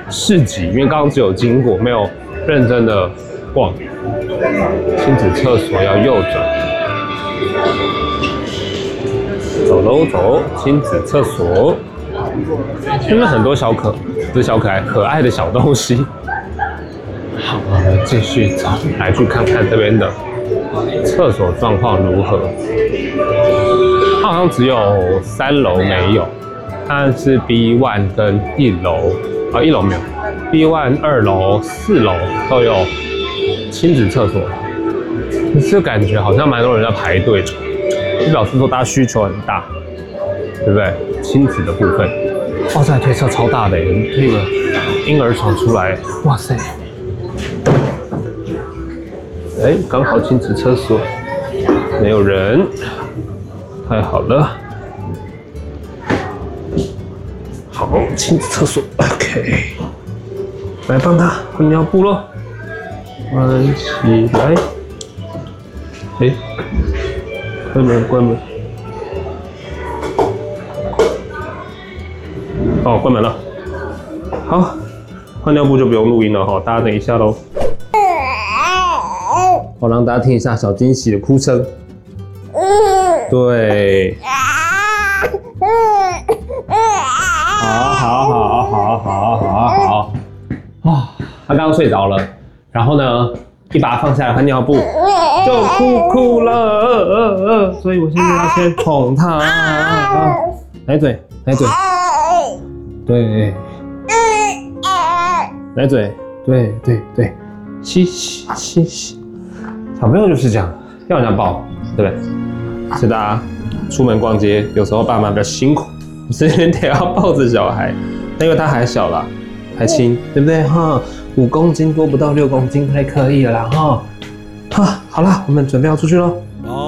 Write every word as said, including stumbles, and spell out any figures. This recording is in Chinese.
市集，因为刚刚只有经过，没有认真的逛。亲子厕所要右转，走喽走，亲子厕所。因为很多小可不是小可爱，可爱的小东西。好，我们继续走，来去看看这边的厕所状况如何。它好像只有三楼没有，它是 B 一 跟一楼啊，一楼没有 ，B 一 二楼、四楼都有亲子厕所。可是感觉好像蛮多人在排队的，就表示说大家需求很大，对不对？亲子的部分，哇塞，推车超大的，那个婴儿床出来，哇塞！哎，刚好亲子厕所没有人，太好了。好，亲子厕所 ，OK， 来帮他换尿布咯，关起来。哎，关门，关门。哦，关门了。好，换尿布就不用录音了哈，大家等一下喽。我让大家听一下小惊喜的哭声。对。好好好好好好好。啊，他刚刚睡着了，然后呢，一把他放下来换尿布，就哭哭了，呃呃呃，所以我现在要先哄他。啊，奶嘴，奶嘴。对。奶嘴，对对对，吸吸吸吸。小朋友就是这样，要人家抱，对不对？所以大家出门逛街，有时候爸妈比较辛苦，所以得要抱着小孩，那因为他还小啦，还轻，对不对？哈，五公斤多不到六公斤还可以了啦，哈。哈，好啦，我们准备要出去咯。